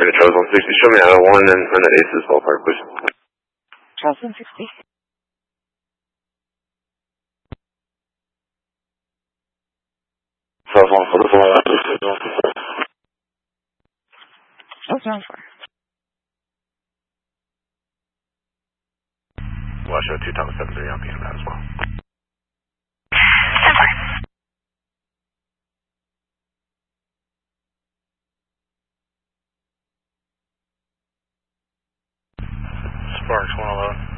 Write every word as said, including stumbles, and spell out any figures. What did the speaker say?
Gonna Charles one sixty, show me out of one and run that Aces ballpark, please. Charles one sixty. Charles one forty-four. Charles one four. Well, I'll show two Thomas seven three on P M that as well. Sparks one eleven.